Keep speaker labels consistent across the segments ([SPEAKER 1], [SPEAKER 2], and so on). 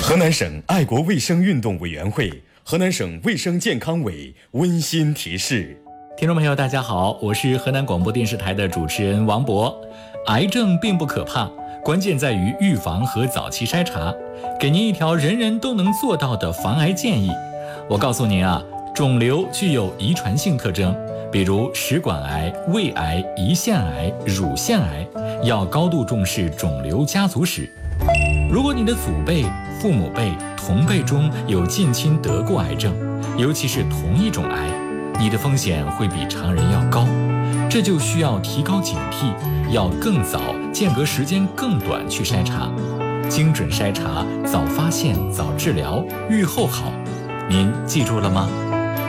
[SPEAKER 1] 河南省爱国卫生运动委员会、河南省卫生健康委温馨提示：
[SPEAKER 2] 听众朋友，大家好，我是河南广播电视台的主持人王博。癌症并不可怕，关键在于预防和早期筛查。给您一条人人都能做到的防癌建议。我告诉您啊，肿瘤具有遗传性特征，比如食管癌、胃癌、胰腺癌、乳腺癌，要高度重视肿瘤家族史。如果你的祖辈、父母辈、同辈中有近亲得过癌症，尤其是同一种癌，你的风险会比常人要高，这就需要提高警惕，要更早、间隔时间更短去筛查，精准筛查，早发现、早治疗，预后好。您记住了吗？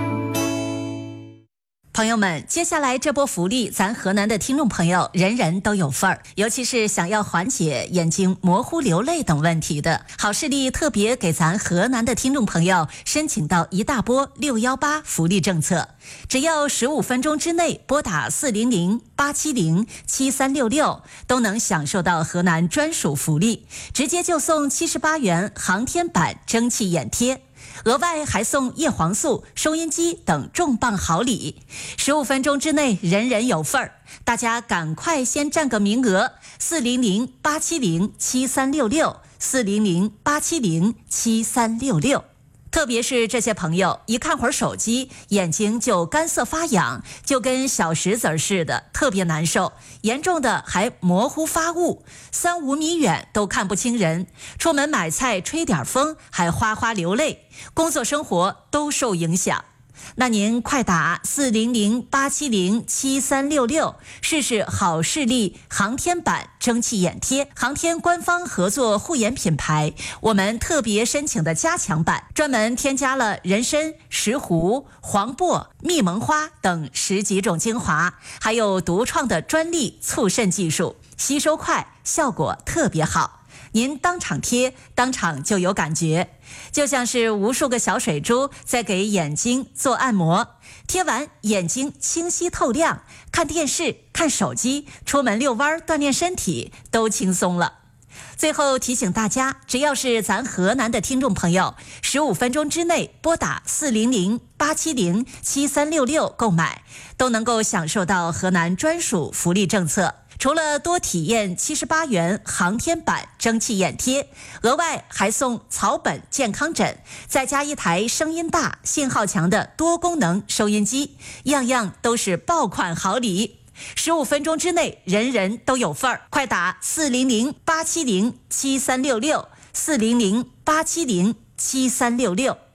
[SPEAKER 3] 朋友们，接下来这波福利，咱河南的听众朋友人人都有份儿，尤其是想要缓解眼睛模糊、流泪等问题的，好视力特别给咱河南的听众朋友申请到一大波618福利政策，只要15分钟之内拨打400-870-7366，都能享受到河南专属福利，直接就送78元航天版蒸汽眼贴。额外还送叶黄素、收音机等重磅好礼，15分钟之内人人有份儿，大家赶快先占个名额，400-870-7366，400-870-7366。特别是这些朋友一看会儿手机，眼睛就干涩发痒，就跟小石子似的，特别难受，严重的还模糊发雾，3-5米远都看不清人，出门买菜吹点风还哗哗流泪，工作生活都受影响。那您快打400-870-7366，试试好视力航天版蒸汽眼贴，航天官方合作护眼品牌，我们特别申请的加强版，专门添加了人参、石斛、黄柏、蜜蒙花等10几种精华，还有独创的专利促渗技术，吸收快，效果特别好。您当场贴，当场就有感觉，就像是无数个小水珠在给眼睛做按摩，贴完眼睛清晰透亮，看电视、看手机、出门遛弯、锻炼身体都轻松了。最后提醒大家，只要是咱河南的听众朋友，15分钟之内拨打400-870-7366购买，都能够享受到河南专属福利政策。除了多体验78元航天版蒸汽眼贴，额外还送草本健康枕，再加一台声音大、信号强的多功能收音机，样样都是爆款好礼。15分钟之内人人都有份儿，快打400-870-7366，400-870-7366。